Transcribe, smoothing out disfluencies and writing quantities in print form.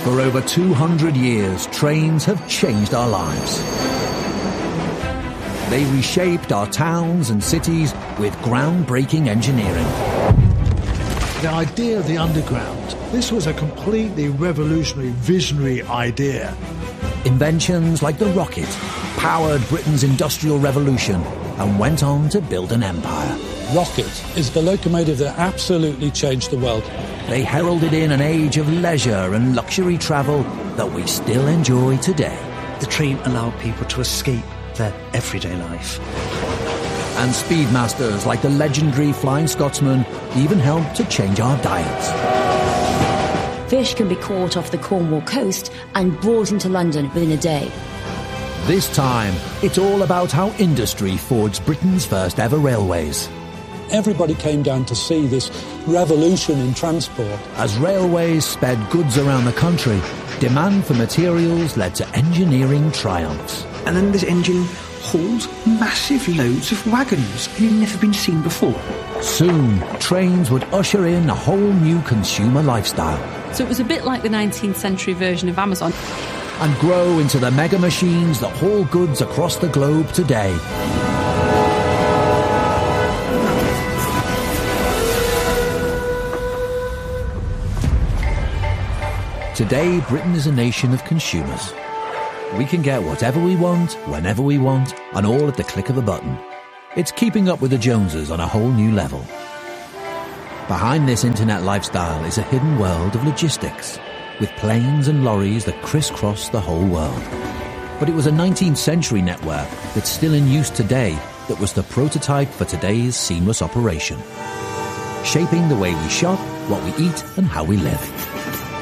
For over 200 years, trains have changed our lives. They reshaped our towns and cities with groundbreaking engineering. The idea of the underground, this was a completely revolutionary, visionary idea. Inventions like the rocket powered Britain's industrial revolution and went on to build an empire. Rocket is the locomotive that absolutely changed the world. They heralded in an age of leisure and luxury travel that we still enjoy today. The train allowed people to escape their everyday life. And speedmasters like the legendary Flying Scotsman even helped to change our diets. Fish can be caught off the Cornwall coast and brought into London within a day. This time, it's all about how industry forged Britain's first ever railways. Everybody came down to see this revolution in transport. As railways sped goods around the country, demand for materials led to engineering triumphs. And then this engine hauled massive loads of wagons that had never been seen before. Soon, trains would usher in a whole new consumer lifestyle. So it was a bit like the 19th century version of Amazon. And grow into the mega machines that haul goods across the globe today. Today, Britain is a nation of consumers. We can get whatever we want, whenever we want, and all at the click of a button. It's keeping up with the Joneses on a whole new level. Behind this internet lifestyle is a hidden world of logistics, with planes and lorries that crisscross the whole world. But it was a 19th century network that's still in use today that was the prototype for today's seamless operation, shaping the way we shop, what we eat, and how we live.